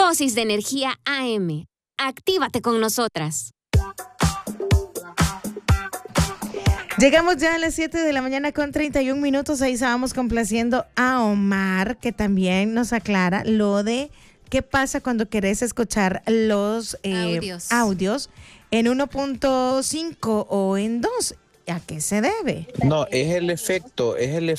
Dosis de energía AM. Actívate con nosotras. Llegamos ya a las 7 de la mañana con 31 minutos. Ahí estábamos complaciendo a Omar, que también nos aclara lo de qué pasa cuando querés escuchar los audios en 1.5 o en 2. ¿A qué se debe? No, es el efecto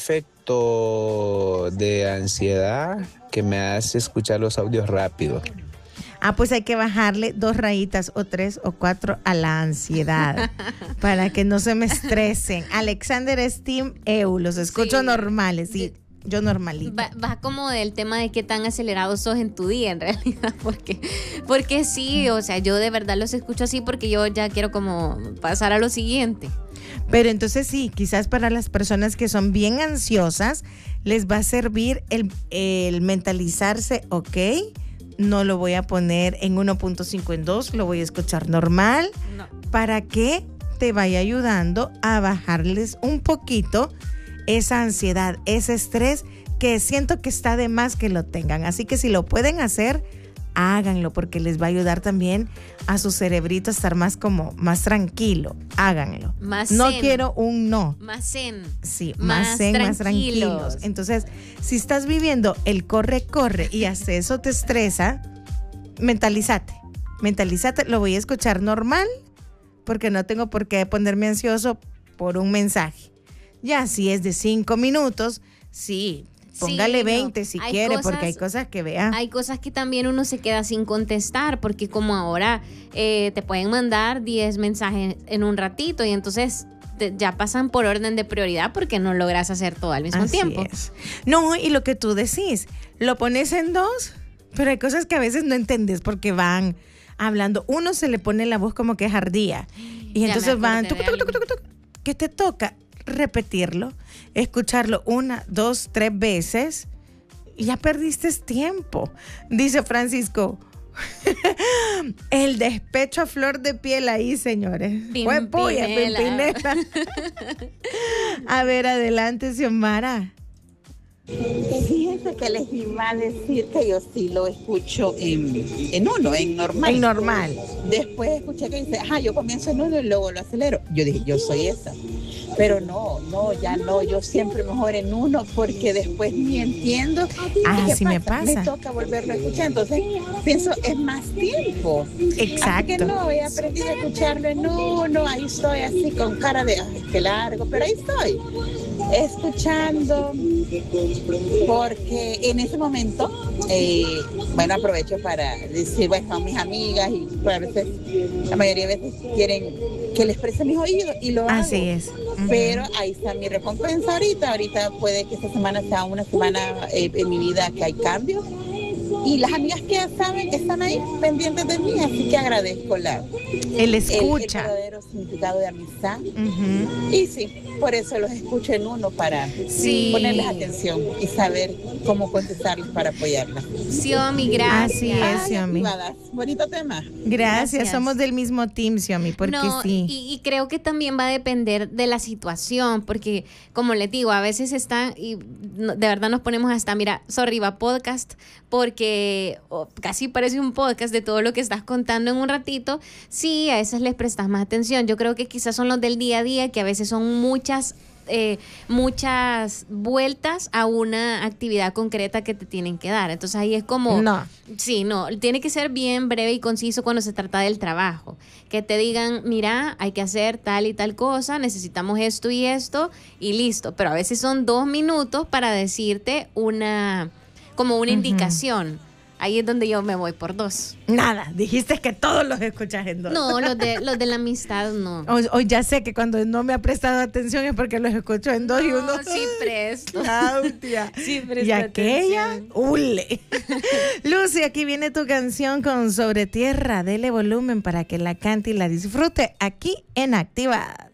de ansiedad que me hace escuchar los audios rápido. Pues hay que bajarle 2 rayitas o 3 o 4 a la ansiedad para que no se me estresen. Alexander es Team EU, los escucho normales, sí, yo normalito. Va como del tema de qué tan acelerado sos en tu día en realidad, porque sí, o sea, yo de verdad los escucho así porque yo ya quiero como pasar a lo siguiente. Pero entonces sí, quizás para las personas que son bien ansiosas les va a servir el mentalizarse, ok, no lo voy a poner en 1.5 en 2, lo voy a escuchar normal, para que te vaya ayudando a bajarles un poquito esa ansiedad, ese estrés que siento que está de más que lo tengan. Así que si lo pueden hacer, háganlo, porque les va a ayudar también a su cerebrito a estar más tranquilo. Háganlo. Más no zen. Quiero un no. Más zen. Sí, más zen, más tranquilos. Entonces, si estás viviendo el corre y hace eso te estresa, mentalízate, lo voy a escuchar normal porque no tengo por qué ponerme ansioso por un mensaje. Ya si es de 5 minutos, sí, póngale 20 si quiere, porque hay cosas que vea. Hay cosas que también uno se queda sin contestar, porque como ahora te pueden mandar 10 mensajes en un ratito y entonces ya pasan por orden de prioridad porque no logras hacer todo al mismo tiempo. Es. No, y lo que tú decís, lo pones en 2, pero hay cosas que a veces no entendés porque van hablando. Uno se le pone la voz como que es ardía y entonces van, ¿qué te toca? Repetirlo, escucharlo 1, 2, 3 veces y ya perdiste tiempo. Dice Francisco, el despecho a flor de piel ahí, señores. Pimpinela. A ver, adelante, Xiomara. Fíjense que les iba a decir que yo sí lo escucho en normal. En normal. Después escuché que dice, yo comienzo en 1 y luego lo acelero. Yo dije, yo soy esa. Pero ya no, yo siempre mejor en 1 porque después ni entiendo. Así me pasa. Me toca volverlo a escuchar, entonces pienso, es más tiempo. Exacto. Así que no, he aprendido a escucharlo en 1, ahí estoy así con cara de, qué largo, pero ahí estoy, escuchando, porque en ese momento, aprovecho para decir, son mis amigas y a veces, la mayoría de veces quieren que les preste mis oídos y lo hago. Así es. Pero ahí está mi recompensa ahorita puede que esta semana sea una semana en mi vida que hay cambios y las amigas que ya saben que están ahí pendientes de mí, así que agradezco el escucha, el verdadero significado de amistad. Y sí, por eso los escucho en 1 para ponerles atención y saber cómo contestarles para apoyarlas. Xiomi, gracias. Así es, Xiomi. Bonito tema. Gracias, somos del mismo team, Xiomi, porque sí. Y creo que también va a depender de la situación, porque como les digo, a veces están, y de verdad nos ponemos hasta, va podcast, porque casi parece un podcast de todo lo que estás contando en un ratito. Sí, a veces les prestas más atención. Yo creo que quizás son los del día a día, que a veces son muchas vueltas a una actividad concreta que te tienen que dar. Entonces ahí es como... tiene que ser bien breve y conciso cuando se trata del trabajo. Que te digan, mira, hay que hacer tal y tal cosa, necesitamos esto y esto, y listo. Pero a veces son 2 minutos para decirte una indicación. Ahí es donde yo me voy por 2. Nada, dijiste que todos los escuchas en 2. No, los de la amistad no. Hoy ya sé que cuando no me ha prestado atención es porque los escucho en 2 y 1. Sí presto. Claudia. Sí presto. Y aquella, ule. Lucy, aquí viene tu canción con Sobre Tierra. Dele volumen para que la cante y la disfrute aquí en Activa.